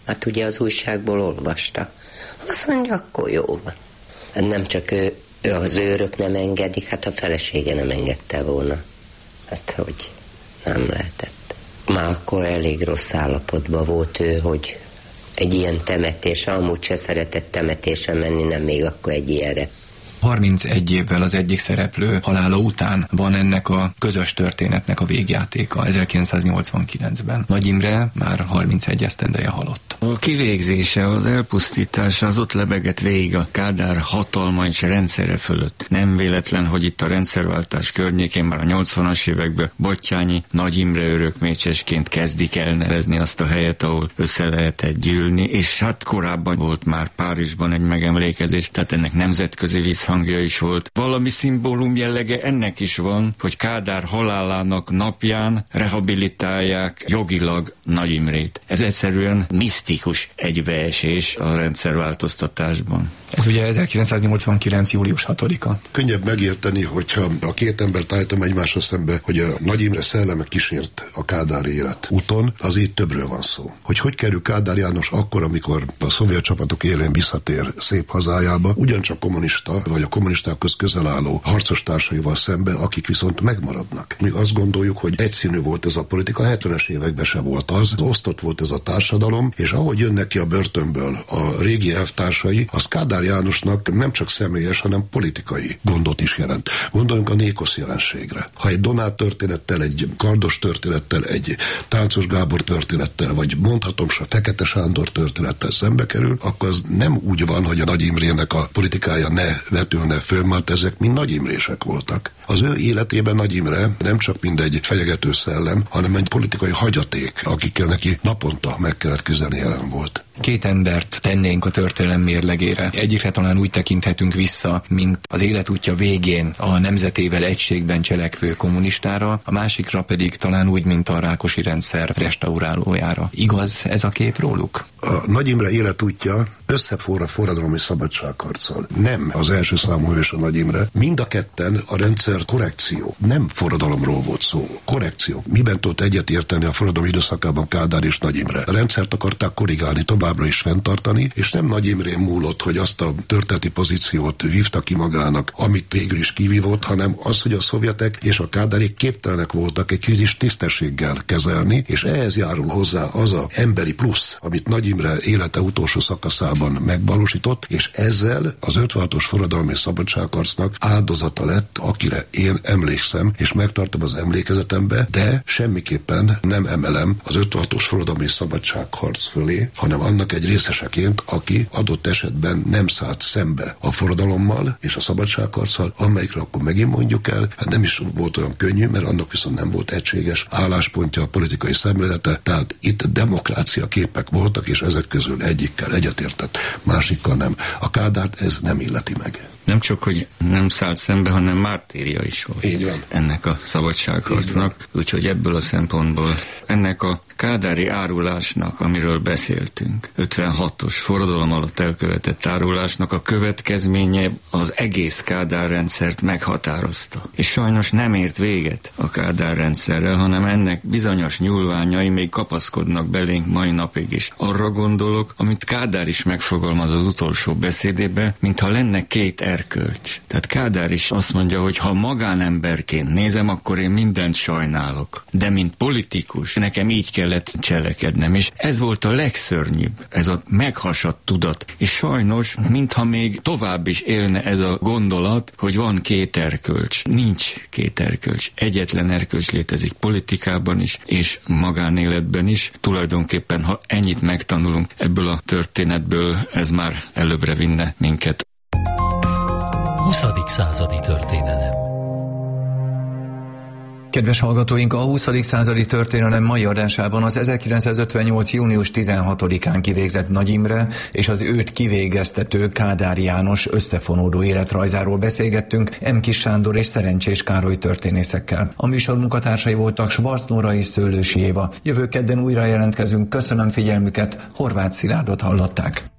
Hát ugye az újságból olvasta. Azt mondja, akkor jó van. Hát nem csak ő, az őrök nem engedik, hát a felesége nem engedte volna. Hát hogy nem lehetett. Már akkor elég rossz állapotban volt ő, hogy egy ilyen temetés, amúgy se szeretett temetésen menni, nem még akkor egy ilyenre. 31 évvel az egyik szereplő halála után van ennek a közös történetnek a végjátéka 1989-ben. Nagy Imre már 31 esztendeje halott. A kivégzése, az elpusztítása az ott lebegett végig a Kádár hatalma és rendszere fölött. Nem véletlen, hogy itt a rendszerváltás környékén már a 80-as években Batthyány Nagy Imre örökmécsesként kezdik elnevezni azt a helyet, ahol össze lehetett gyűlni, és hát korábban volt már Párizsban egy megemlékezés, tehát ennek nemzetközi visszhangja is volt. Valami szimbólum jellege ennek is van, hogy Kádár halálának napján rehabilitálják jogilag Nagy Imrét. Ez egyszerűen misztikus egybeesés a rendszerváltoztatásban. Ez ugye 1989. július 6-a. Könnyebb megérteni, hogyha a két embert állítom egymásra szembe, hogy a Nagy Imre szelleme kísért a kádári élet úton, az így többről van szó. Hogy kerül Kádár János akkor, amikor a szovjet csapatok élén visszatér szép hazájába, ugyancsak kommunista, vagy a kommunistákhoz közel álló harcos társaival szemben, akik viszont megmaradnak. Mi azt gondoljuk, hogy egyszínű volt ez a politika, 70-es években se volt az, osztott volt ez a társadalom, és ahogy jönnek ki a börtönből a régi elvtársai, az Kádár Jánosnak nem csak személyes, hanem politikai gondot is jelent. Gondoljunk a Nékosz jelenségre. Ha egy Donát történettel, egy Kardos történettel, egy Táncos Gábor történettel, vagy mondhatom se Fekete Sándor történettel szembe kerül, akkor az nem úgy van, hogy a Nagy Imrének a politikája ne vetülne föl, mert ezek mind Nagy Imrések voltak. Az ő életében Nagy Imre nem csak mindegy fenyegető szellem, hanem egy politikai hagyaték, akikkel neki naponta meg kellett küzdeni, jelen volt. Két embert tennénk a történelem mérlegére. Egyikre talán úgy tekinthetünk vissza, mint az életútja végén a nemzetével egységben cselekvő kommunistára, a másikra pedig talán úgy, mint a Rákosi rendszer restaurálójára. Igaz ez a kép róluk? A Nagy Imre életútja összeforr a forradalmi szabadságharccal. Nem az első számú hős a Nagy Imre. Mind a ketten a rendszer korrekció. Nem forradalomról volt szó. Korrekció. Miben tudott egyetérteni a forradalom időszakában Kádár és Nagy Imre? A rendszert akarták korrigálni, továbbra is fenntartani, és nem Nagy Imrén múlott, hogy azt a történeti pozíciót vívta ki magának, amit végül is kivívott, hanem az, hogy a szovjetek és a kádárék képtelenek voltak egy krízis tisztességgel kezelni, és ehhez járul hozzá az a emberi plusz, amit Nagy Imre élete utolsó szakaszában megvalósított, és ezzel az 56-os forradalmi szabadságharcnak áldozata lett, akire én emlékszem, és megtartom az emlékezetembe, de semmiképpen nem emelem az 56-os forradalmi szabadságharc fölé, hanem annak egy részeseként, aki adott esetben nem szállt szembe a forradalommal és a szabadságharccal, amelyikre akkor megint mondjuk el, hát nem is volt olyan könnyű, mert annak viszont nem volt egységes álláspontja, a politikai szemlélete, tehát itt demokrácia képek voltak, és ezek közül egyikkel egyetértett, másikkal nem. A Kádárt ez nem illeti meg. Nem csak, hogy nem szállt szembe, hanem mártírja is volt. Így van. Ennek a szabadságharcnak. Úgyhogy ebből a szempontból ennek a kádári árulásnak, amiről beszéltünk, 56-os forradalom alatt elkövetett árulásnak a következménye az egész Kádár rendszert meghatározta. És sajnos nem ért véget a Kádár rendszerrel, hanem ennek bizonyos nyúlványai még kapaszkodnak belénk mai napig is. Arra gondolok, amit Kádár is megfogalmaz az utolsó beszédében, mintha lenne két erkölcs. Tehát Kádár is azt mondja, hogy ha magánemberként nézem, akkor én mindent sajnálok. De mint politikus, nekem így kellett cselekednem, és ez volt a legszörnyűbb, ez a meghasadt tudat. És sajnos, mintha még tovább is élne ez a gondolat, hogy van két erkölcs. Nincs két erkölcs. Egyetlen erkölcs létezik politikában is, és magánéletben is. Tulajdonképpen, ha ennyit megtanulunk ebből a történetből, ez már előbbre vinne minket. 20. századi történelem. Kedves hallgatóink, a 20. századi történelem mai adásában az 1958. június 16-án kivégzett Nagy Imre és az őt kivégeztető Kádár János összefonódó életrajzáról beszélgettünk M. Kiss Sándor és Szerencsés Károly történészekkel. A műsor munkatársai voltak Schwarz Nóra és Szőlősi Éva. Jövő kedden újra jelentkezünk. Köszönöm figyelmüket, Horváth Szilárdot hallották.